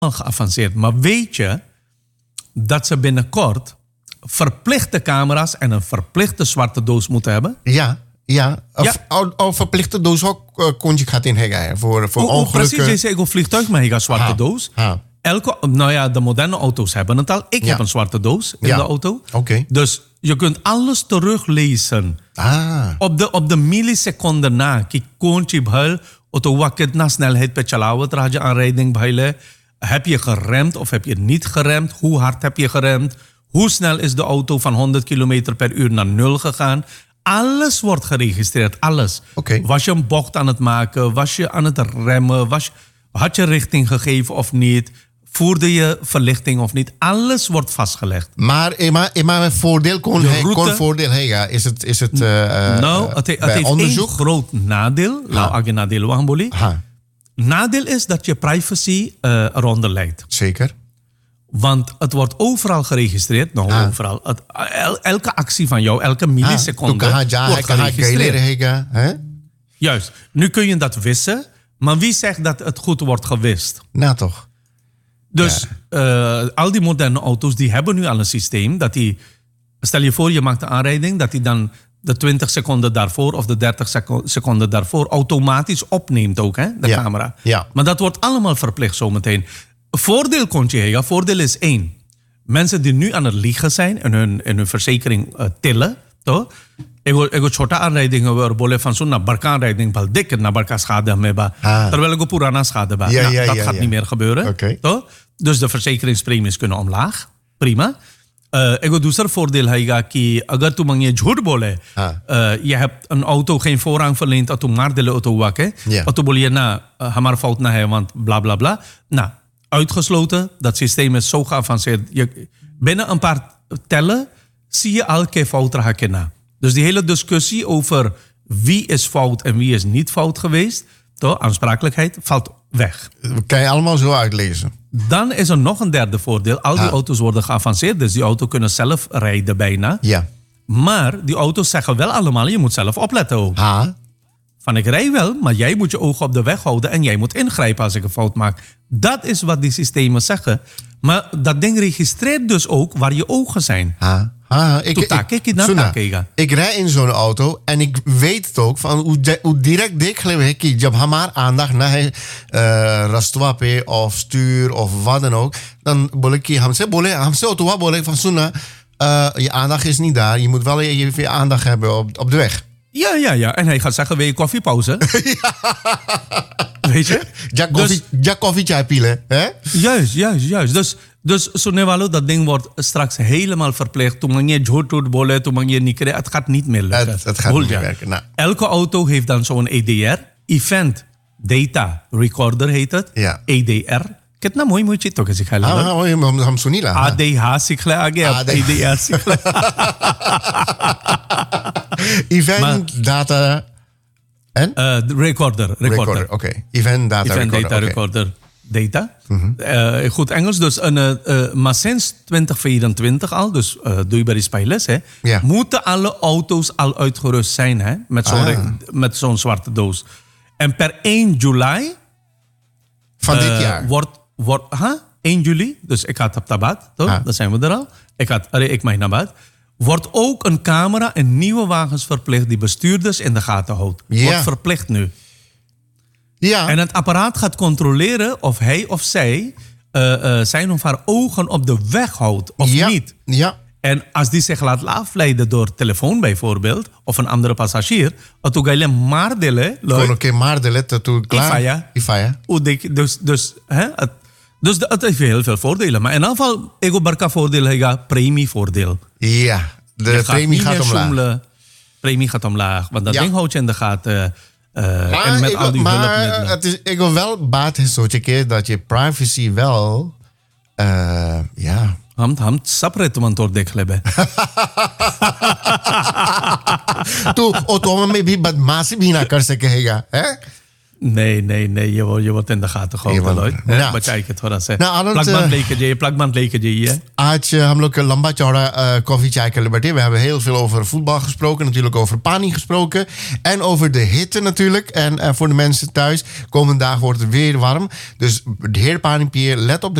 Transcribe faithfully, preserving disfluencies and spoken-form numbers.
geavanceerd. Maar weet je dat ze binnenkort verplichte camera's en een verplichte zwarte doos moeten hebben? Ja, ja. Of, Ja. Of, of verplichte doos ook uh, kon je gaat inheggen voor, voor Oh, oh, ongelukken. precies, je zei een vliegtuig met een zwarte Ha, doos. ha. Elke, nou ja, de moderne auto's hebben het al. Ik Ja. heb een zwarte doos in Ja. de auto. Oké. Dus je kunt alles teruglezen. Ah, Op de, op de milliseconde na. Kijk, koontje bhal. Auto wakit na snelheid pe chalawa traje aanrijding bhale. Heb je geremd of heb je niet geremd? Hoe hard heb je geremd? Hoe snel is de auto van honderd kilometer per uur naar nul gegaan? Alles wordt geregistreerd, alles. Oké. Was je een bocht aan het maken? Was je aan het remmen? Was, had je richting gegeven of niet? Voerde je verlichting of niet? Alles wordt vastgelegd. maar, eh, maar, eh, maar een voordeel kon, De hij, route- kon voordeel heggen. Is het, is het uh, nou, uh, het, he- het bij heeft onderzoek? één groot nadeel. Nou, age nadeel wamboli. Ha, Nadeel is dat je privacy uh, eronder lijdt. zeker. Want het wordt overal geregistreerd. Nou, Ah. overal. Het, el- elke actie van jou, elke Ah, milliseconde toen kan hij ja, hij wordt kan hij geregistreerd. leren heggen, hè? Juist. Nu kun je dat wissen. Maar wie zegt dat het goed wordt gewist? Nou toch. Dus eh, al die moderne auto's die hebben nu al een systeem dat die... Stel je voor, je maakt een aanrijding, dat die dan de twintig seconden daarvoor of de dertig seco- seconden daarvoor automatisch opneemt ook, hè, de Ja. camera. Ja. Maar dat wordt allemaal verplicht zometeen. Voordeel kon je heen, voordeel is één. Mensen die nu aan het liegen zijn en hun, en hun verzekering uh, tillen, toch? Ik wil, ik wil छोटा aanrijdingen waar bolen van zo'n naar barka aanrijding bal dik naar barka schade meba. Ah. Terwijl ik op purana schade ben. Ja, Nou, ja, dat ja, gaat ja. niet meer gebeuren. Oké. toch? Dus de verzekeringspremies kunnen omlaag. Prima. Uh, एक दूसरा voordeel हैगा कि अगर तुम ये झूठ बोले हाँ. uh, je hebt een auto geen voorrang verleend dat तुम मार दिले auto wakke Ja. और तो बोलिए ना uh, हमारा fout ना है want bla bla bla. Nou, uitgesloten. Dat systeem is zo geavanceerd. Je, binnen een paar tellen zie je al keer fout raken na. Dus die hele discussie over wie is fout en wie is niet fout geweest, toch? Aansprakelijkheid, valt weg. Dat kan je allemaal zo uitlezen. Dan is er nog een derde voordeel. Al die Ah. auto's worden geavanceerd, dus die auto kunnen zelf rijden bijna. Ja. Maar die auto's zeggen wel allemaal, je moet zelf opletten ook. Ha? Van ik rij wel, maar jij moet je ogen op de weg houden en jij moet ingrijpen als ik een fout maak. Dat is wat die systemen zeggen. Maar dat ding registreert dus ook waar je ogen zijn. Ha? Ha? Ik, Toen tak ik naar Suna, takega. ik rij in zo'n auto en ik weet het ook van hoe, de- hoe direct देख ले कि जब हमार aandacht ना है रास्ता पे of stuur of wat dan ook, dan बोले कि हमसे बोले हमसे auto बोले van Suna, uh, je aandacht is niet daar, je moet wel even je aandacht hebben op, op de weg. Ja, ja, ja. En hij gaat zeggen, wil je koffiepauze? Weet je? Ja koffie, ja koffie chai pielen, hè? Juist, juist, juist. Dus, dus Sonewalo, dat ding wordt straks helemaal verplicht. Toen je jhoot bolen, toen je niet kreeg, het gaat niet meer lukken. Het, het gaat Voel niet je? meer werken. Nou, Elke auto heeft dan zo'n E D R, Event Data Recorder heet het. Ja. E D R. Kitna mooi moet je toch eens gaan ah, leren. ah, हम हम हम सुनी ला. A D H sikhle आगे अब A D E D R sikhle. Event data en Uh, recorder, recorder. recorder. Oké. Event data Event recorder. Data oké. Recorder Data. Eh, goed Engels. Dus een, eh, eh, maar sinds twintig vierentwintig al, dus uh, doe je bij die spijles, hè, Ja. moeten alle auto's al uitgerust zijn hè, met zo'n Ah. re- met zo'n zwarte doos. En per één juli Van dit eh, jaar. wordt, wordt huh? één juli, dus ik had op tabat, toch? Ah. Daar zijn we er al. Ik had, allee, ik mijn nabat. Wordt ook een camera in nieuwe wagens verplicht die bestuurders in de gaten houdt. Ja. Wordt verplicht nu. Ja. En het apparaat gaat controleren of hij of zij uh, uh, zijn of haar ogen op de weg houdt of ja. niet. Ja. En als die zich laat afleiden door telefoon bijvoorbeeld, of een andere passagier, dat ook alleen maar delen. Gewoon een keer maar de letter toe klaar. Ifaya. Ifaya. Dus, dus, hè, het, dus de- het heeft heel veel voordelen. Maar in ieder geval, ego barka voordeel, hij gaat premievoordeel. Ja. De Je gaat premie niet gaat meer omlaag. zoemelen. Premie gaat omlaag, want dat Ja. ding houdt je in de gaten. Uh, Maar, en met ik, al die maar hulpmiddelen. het is, ik wil wel baat is zo'n keer dat je privacy wel, uh, ja. हम हम सब रे तुम तोड़ देख ले बे तो ऑटो में भी बदमाशी भी ना कर सकेगा है Nee, nee, nee. Je wordt, je wordt in de gaten gehouden, ये Lloyd. बात- ना। बचाई के थोड़ा सा ना, आनंद, प्लग बंद अ, लेके जाइए प्लग बंद लेके जाइए आज uh, हम लोग लंबा चौड़ा uh, koffie chai kan liberté. We hebben heel veel over voetbal gesproken. Natuurlijk over Pani gesproken. En over de hitte natuurlijk. En uh, voor de mensen thuis. Komende dagen wordt het weer warm. Dus de heer Pani Pier, let op de